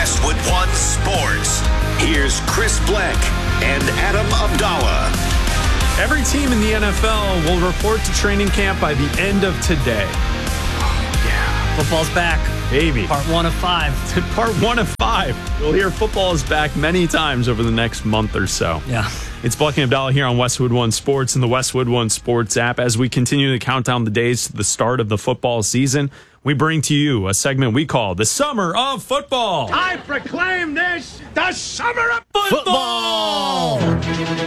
Westwood One Sports. Here's Chris Bleck and Adam Abdallah. Every team in the NFL will report to training camp by the end of today. Football's back. Baby. Part 1 of 5. Part 1 of 5. You'll hear football is back many times over the next month or so. Yeah. It's Bleck and Abdallah here on Westwood One Sports and the Westwood One Sports app. As we continue to count down the days to the start of the football season, we bring to you a segment we call the Summer of Football. I proclaim this the Summer of Football! What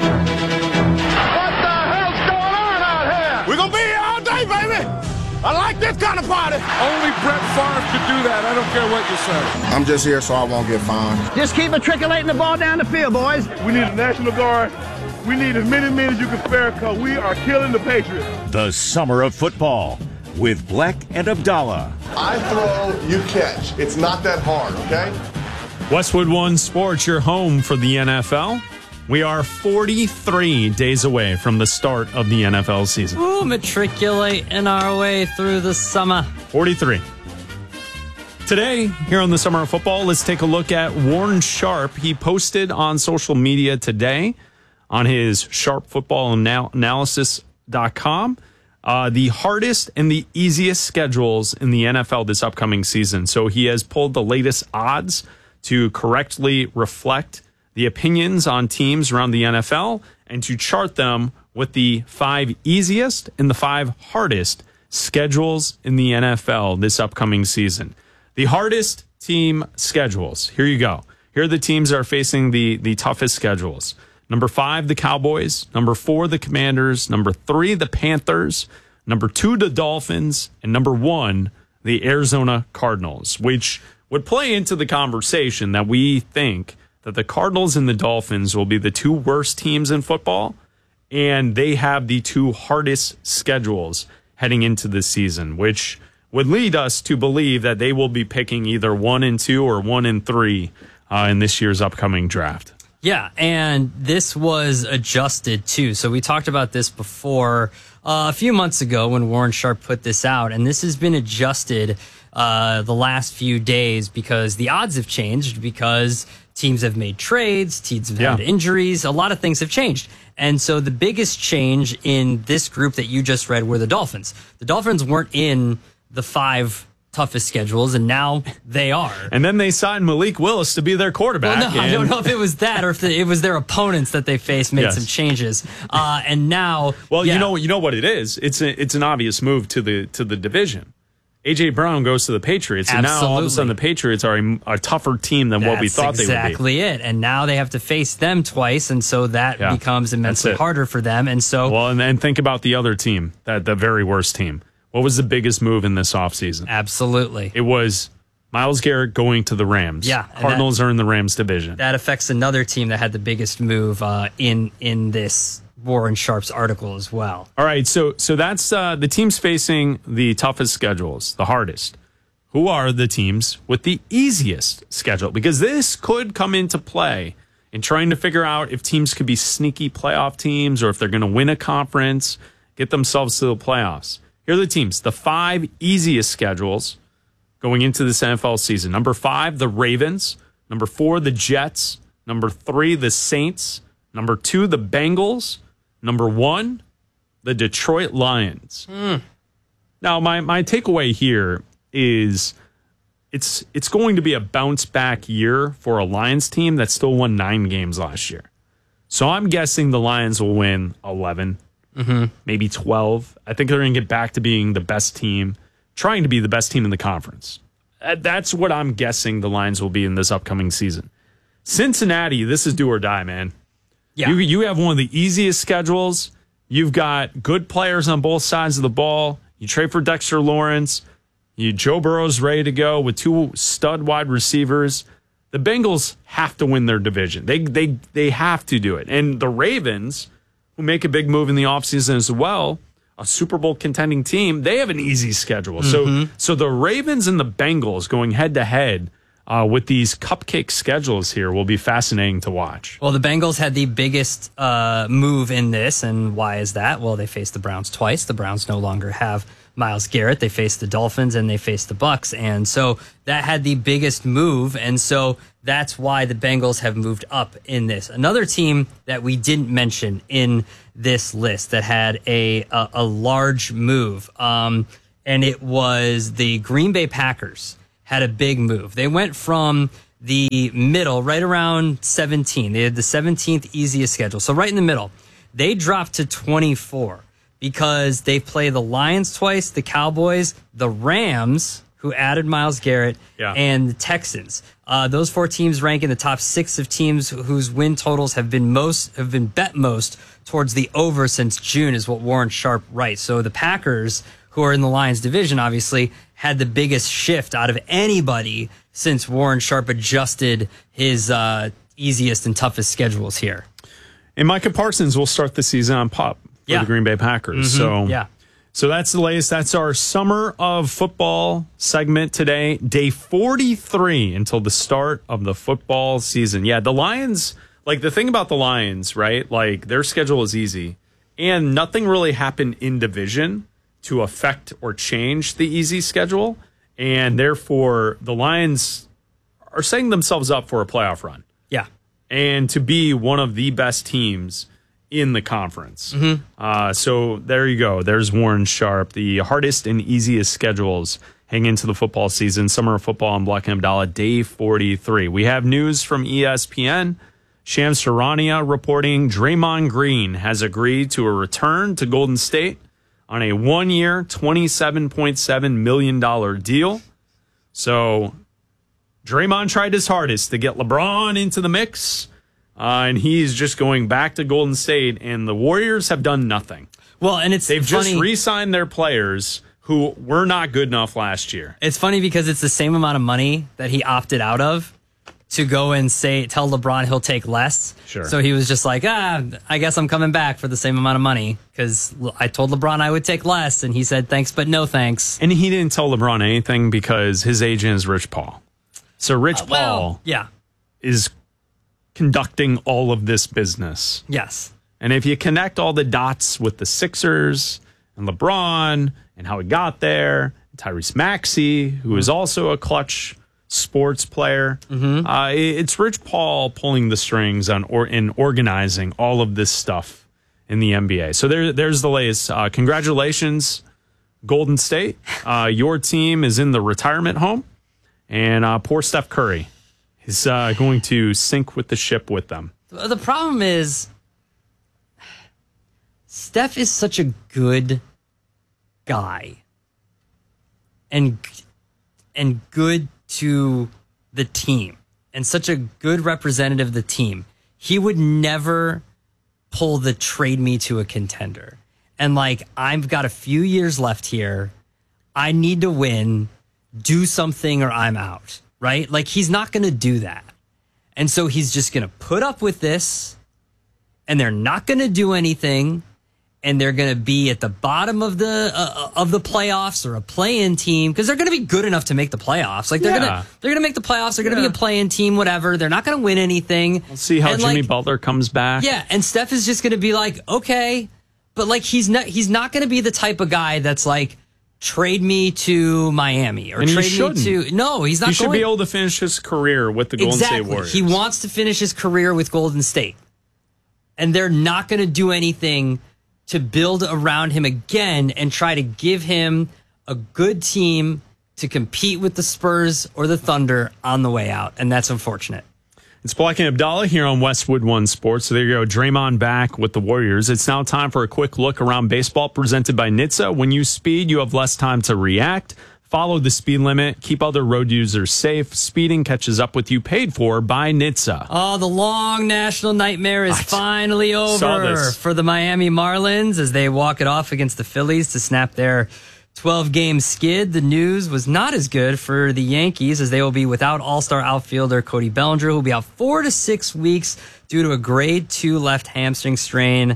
the hell's going on out here? We're going to be here all day, baby. I like this kind of party. Only Brett Favre could do that. I don't care what you say. I'm just here so I won't get fined. Just keep matriculating the ball down the field, boys. We need a National Guard. We need as many men as you can spare because we are killing the Patriots. The Summer of Football with Bleck and Abdallah. I throw, you catch. It's not that hard, okay? Westwood One Sports, your home for the NFL. We are 43 days away from the start of the NFL season. Ooh, matriculating our way through the summer. 43. Today, here on the Summer of Football, let's take a look at Warren Sharp. He posted on social media today on his sharpfootballanalysis.com the hardest and the easiest schedules in the NFL this upcoming season. So he has pulled the latest odds to correctly reflect the opinions on teams around the NFL and to chart them with the 5 easiest and the 5 hardest schedules in the NFL this upcoming season. The hardest team schedules. Here you go. Here are the teams that are facing the toughest schedules. Number 5, the Cowboys. Number 4, the Commanders. Number 3, the Panthers. Number 2, the Dolphins. And number 1, the Arizona Cardinals, which would play into the conversation that we think that the Cardinals and the Dolphins will be the 2 worst teams in football, and they have the 2 hardest schedules heading into the season, which would lead us to believe that they will be picking either 1 and 2 or 1 and 3 in this year's upcoming draft. Yeah, and this was adjusted too. So we talked about this before a few months ago when Warren Sharp put this out, and this has been adjusted the last few days because the odds have changed, because teams have made trades, teams have had injuries, a lot of things have changed. And so the biggest change in this group that you just read were the Dolphins. The Dolphins weren't in the 5 toughest schedules, and now they are. And then they signed Malik Willis to be their quarterback. Well, no, I don't know if it was that or if it was their opponents that they faced made some changes. And now, you know what it is. It's an obvious move to the division. A.J. Brown goes to the Patriots, and now all of a sudden the Patriots are a tougher team than what we thought they would be. That's exactly it. And now they have to face them twice, and so that becomes immensely harder for them. And so, and think about the other team, the very worst team. What was the biggest move in this offseason? Absolutely. It was Myles Garrett going to the Rams. Yeah. Cardinals are in the Rams division. That affects another team that had the biggest move in this Warren Sharp's article as well. All right, so that's the teams facing the toughest schedules, the hardest. Who are the teams with the easiest schedule? Because this could come into play in trying to figure out if teams could be sneaky playoff teams or if they're going to win a conference, get themselves to the playoffs. Here are the teams, the 5 easiest schedules going into this NFL season. Number 5, the Ravens. Number 4, the Jets. Number 3, the Saints. Number 2, the Bengals. Number 1, the Detroit Lions. Now, my takeaway here is it's going to be a bounce back year for a Lions team that still won 9 games last year. So I'm guessing the Lions will win 11, maybe 12. I think they're going to get back to being the best team, trying to be the best team in the conference. That's what I'm guessing the Lions will be in this upcoming season. Cincinnati, this is do or die, man. Yeah. You have one of the easiest schedules. You've got good players on both sides of the ball. You trade for Dexter Lawrence. Joe Burrow's ready to go with 2 stud wide receivers. The Bengals have to win their division. They have to do it. And the Ravens, who make a big move in the offseason as well, a Super Bowl contending team, they have an easy schedule. So the Ravens and the Bengals going head to head with these cupcake schedules here will be fascinating to watch. Well, the Bengals had the biggest move in this, and why is that? Well, they faced the Browns twice. The Browns no longer have Myles Garrett. They faced the Dolphins and they faced the Bucks. And so that had the biggest move. And so that's why the Bengals have moved up in this. Another team that we didn't mention in this list that had a large move, and it was the Green Bay Packers had a big move. They went from the middle, right around 17. They had the 17th easiest schedule. So right in the middle. They dropped to 24 because they play the Lions twice, the Cowboys, the Rams, who added Myles Garrett, and the Texans. Those 4 teams rank in the top 6 of teams whose win totals have been bet most towards the over since June, is what Warren Sharp writes. So the Packers, who are in the Lions division, obviously, had the biggest shift out of anybody since Warren Sharp adjusted his easiest and toughest schedules here. And Micah Parsons will start the season on PUP for the Green Bay Packers. So that's the latest. That's our Summer of Football segment today. Day 43 until the start of the football season. Yeah, the Lions, like the thing about the Lions, right? Like their schedule is easy. And nothing really happened in division to affect or change the easy schedule. And therefore, the Lions are setting themselves up for a playoff run. Yeah. And to be one of the best teams in the conference. So there you go. There's Warren Sharp, the hardest and easiest schedules heading into the football season. Summer of Football on Black and Abdallah, day 43. We have news from ESPN. Shams Charania reporting Draymond Green has agreed to a return to Golden State on a 1-year, $27.7 million deal. So Draymond tried his hardest to get LeBron into the mix, and he's just going back to Golden State, and the Warriors have done nothing. Well, and they've just re-signed their players who were not good enough last year. It's funny because it's the same amount of money that he opted out of to go and tell LeBron he'll take less. Sure. So he was just like, I guess I'm coming back for the same amount of money because I told LeBron I would take less, and he said thanks, but no thanks. And he didn't tell LeBron anything because his agent is Rich Paul. So Rich Paul is conducting all of this business. Yes. And if you connect all the dots with the Sixers and LeBron and how he got there, Tyrese Maxey, who is also a clutch sports player, it's Rich Paul pulling the strings on in organizing all of this stuff in the NBA. So there's the latest. Congratulations, Golden State. Your team is in the retirement home, and poor Steph Curry is going to sink with the ship with them. The problem is Steph is such a good guy and good to the team and such a good representative of the team. He would never pull the trade me to a contender. And like, I've got a few years left here. I need to win, do something, or I'm out, right? Like, he's not going to do that. And so he's just going to put up with this, and they're not going to do anything, and they're going to be at the bottom of the playoffs or a play-in team because they're going to be good enough to make the playoffs. Like, they're going to make the playoffs. They're going to be a play-in team, whatever. They're not going to win anything. We'll see how Jimmy Butler comes back. Yeah, and Steph is just going to be like, okay, but like he's not going to be the type of guy that's like, trade me to Miami or trade me to... No, he's not. He should be able to finish his career with the Golden State Warriors. He wants to finish his career with Golden State. And they're not going to do anything to build around him again and try to give him a good team to compete with the Spurs or the Thunder on the way out. And that's unfortunate. It's Black and Abdallah here on Westwood One Sports. So there you go, Draymond back with the Warriors. It's now time for a quick look around baseball presented by NHTSA. When you speed, you have less time to react. Follow the speed limit. Keep other road users safe. Speeding catches up with you. Paid for by NHTSA. Oh, the long national nightmare is finally over for the Miami Marlins as they walk it off against the Phillies to snap their 12-game skid. The news was not as good for the Yankees as they will be without all-star outfielder Cody Bellinger, who will be out 4 to 6 weeks due to a grade 2 left hamstring strain. The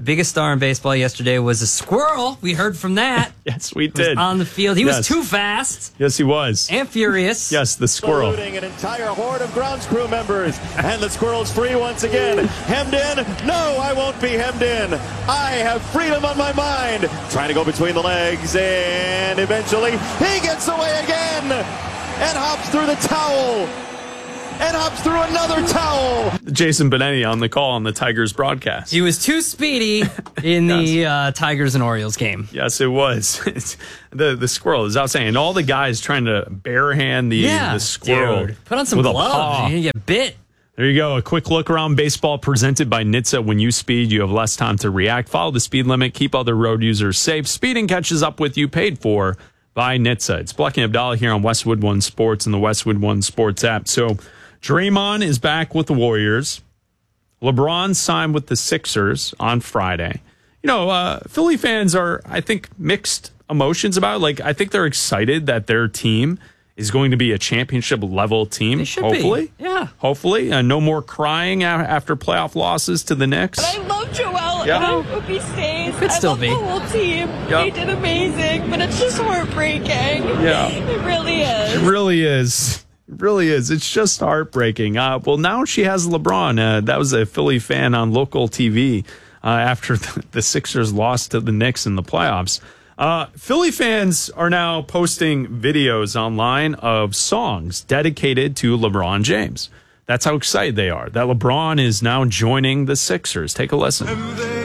The biggest star in baseball yesterday was a squirrel. We heard from that. Yes, we He was did. on the field. He Yes. was too fast Yes, he was. and furious. Yes, the squirrel. Saluting an entire horde of grounds crew members. And the squirrel's free once again. Hemmed in? No, I won't be hemmed in. I have freedom on my mind. Trying to go between the legs, and eventually he gets away again and hops through the towel. And hops through another towel. Jason Benetti on the call on the Tigers broadcast. He was too speedy in the Tigers and Orioles game. Yes, it was. the squirrel is outstanding. And all the guys trying to barehand the squirrel. Dude. Put on some with a gloves. paw. You're going to get bit. There you go. A quick look around baseball presented by NHTSA. When you speed, you have less time to react. Follow the speed limit. Keep other road users safe. Speeding catches up with you. Paid for by NHTSA. It's Bleck and Abdallah here on Westwood One Sports and the Westwood One Sports app. So Draymond is back with the Warriors. LeBron signed with the Sixers on Friday. You know, Philly fans are, I think, mixed emotions about it. Like, I think they're excited that their team is going to be a championship level team. They should hopefully. be. Yeah. Hopefully. No more crying after playoff losses to the Knicks. I love Joel, Yeah. and I hope he stays. Could I still love be. the whole team. Yeah. They did amazing, but it's just heartbreaking. Yeah. It really is. It really is. It really is. It's just heartbreaking. Well, now she has LeBron. That was a Philly fan on local TV after the Sixers lost to the Knicks in the playoffs. Philly fans are now posting videos online of songs dedicated to LeBron James. That's how excited they are that LeBron is now joining the Sixers. Take a listen.